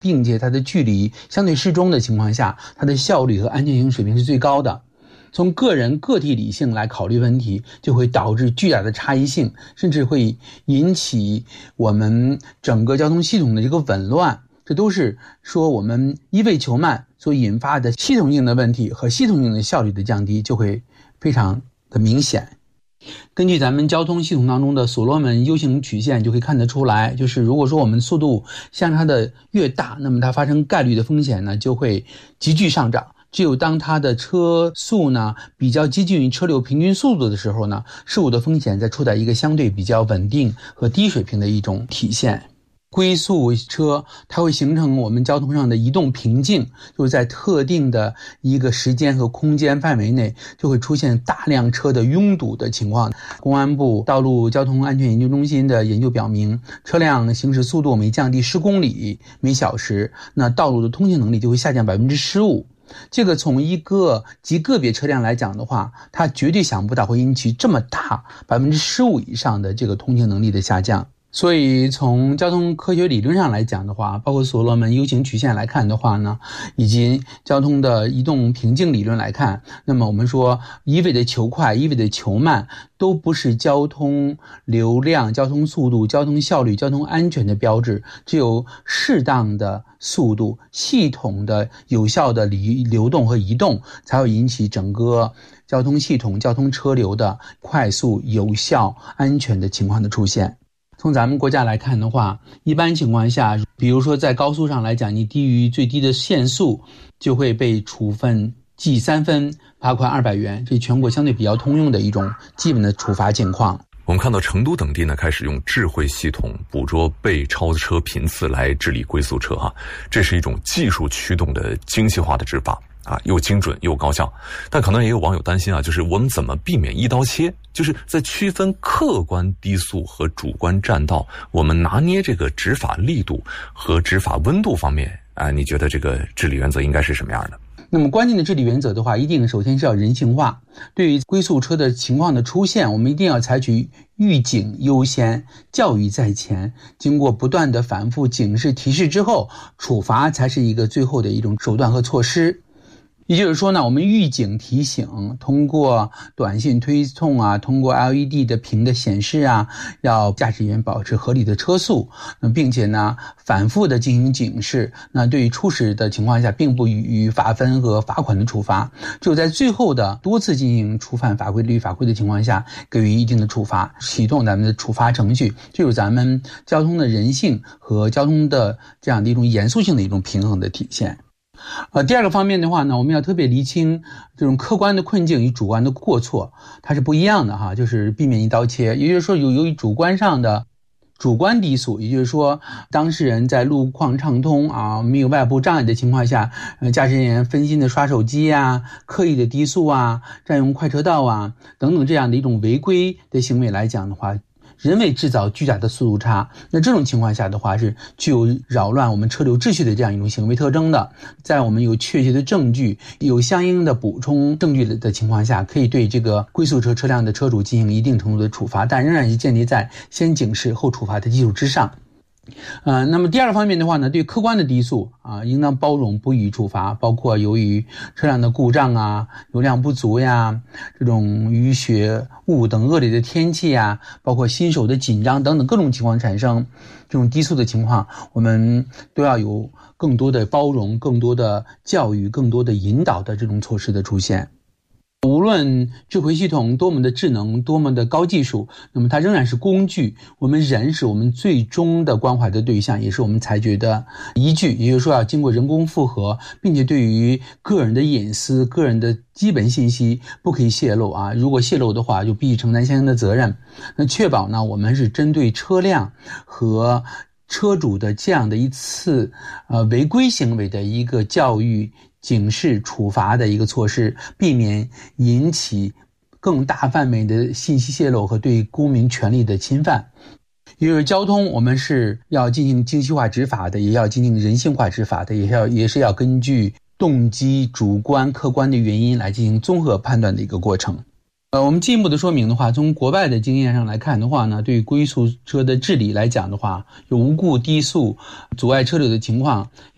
并且它的距离相对适中的情况下，它的效率和安全性水平是最高的。从个体理性来考虑问题，就会导致巨大的差异性，甚至会引起我们整个交通系统的这个紊乱。这都是说我们一味求慢所引发的系统性的问题和系统性的效率的降低就会非常的明显。根据咱们交通系统当中的所罗门 U 型曲线就可以看得出来，就是如果说我们速度相差的越大，那么它发生概率的风险呢就会急剧上涨。只有当它的车速呢比较接近于车流平均速度的时候呢，事故的风险在处在一个相对比较稳定和低水平的一种体现。龟速车它会形成我们交通上的移动瓶颈，就是在特定的一个时间和空间范围内就会出现大量车的拥堵的情况。公安部道路交通安全研究中心的研究表明，车辆行驶速度每降低10公里每小时，那道路的通行能力就会下降 15%。这个从一个极个别车辆来讲的话，它绝对想不到会引起这么大 15% 以上的这个通行能力的下降。所以从交通科学理论上来讲的话，包括所罗门 U 型曲线来看的话呢，以及交通的移动瓶颈理论来看，那么我们说一味的求快，一味的求慢，都不是交通流量、交通速度、交通效率、交通安全的标志。只有适当的速度、系统的有效的流动和移动，才会引起整个交通系统、交通车流的快速、有效、安全的情况的出现。从咱们国家来看的话，一般情况下，比如说在高速上来讲，你低于最低的限速就会被处分记3分，罚款200元，这是全国相对比较通用的一种基本的处罚情况。 我们看到成都等地呢，开始用智慧系统捕捉被超车频次来治理龟速车这是一种技术驱动的精细化的执法又精准又高效。但可能也有网友担心就是我们怎么避免一刀切，就是在区分客观低速和主观占道，我们拿捏这个执法力度和执法温度方面你觉得这个治理原则应该是什么样的？ 那么关键的治理原则的话，一定首先是要人性化。对于龟速车的情况的出现，我们一定要采取预警优先，教育在前，经过不断的反复警示提示之后，处罚才是一个最后的一种手段和措施。也就是说呢，我们预警提醒，通过短信推送通过 LED 的屏的显示要驾驶员保持合理的车速，并且呢反复的进行警示。那对于初始的情况下，并不予以罚分和罚款的处罚，只有在最后的多次进行触犯法规、律法规的情况下，给予一定的处罚，启动咱们的处罚程序，这就是咱们交通的人性和交通的这样的一种严肃性的一种平衡的体现。第二个方面的话呢，我们要特别厘清这种客观的困境与主观的过错，它是不一样的就是避免一刀切。也就是说，由于主观上的主观低速，也就是说当事人在路况畅通没有外部障碍的情况下，驾驶人员分心的刷手机刻意的低速占用快车道等等这样的一种违规的行为来讲的话，人为制造巨大的速度差，那这种情况下的话是具有扰乱我们车流秩序的这样一种行为特征的。在我们有确切的证据、有相应的补充证据的情况下，可以对这个龟速车辆的车主进行一定程度的处罚，但仍然是建立在先警示后处罚的基础之上。那么第二个方面的话呢，对客观的低速应当包容，不予处罚，包括由于车辆的故障油量不足这种雨雪雾等恶劣的天气包括新手的紧张等等各种情况产生这种低速的情况，我们都要有更多的包容、更多的教育、更多的引导的这种措施的出现。无论智慧系统多么的智能，多么的高技术，那么它仍然是工具，我们人是我们最终的关怀的对象，也是我们裁决的依据。也就是说要经过人工复核，并且对于个人的隐私、个人的基本信息不可以泄露如果泄露的话就必须承担相应的责任。那确保呢我们是针对车辆和车主的这样的一次违规行为的一个教育警示处罚的一个措施，避免引起更大范围的信息泄露和对公民权利的侵犯。也就是交通我们是要进行精细化执法的，也要进行人性化执法的，也是要根据动机、主观、客观的原因来进行综合判断的一个过程。我们进一步的说明的话，从国外的经验上来看的话呢，对于龟速车的治理来讲的话，有无故低速阻碍车流的情况，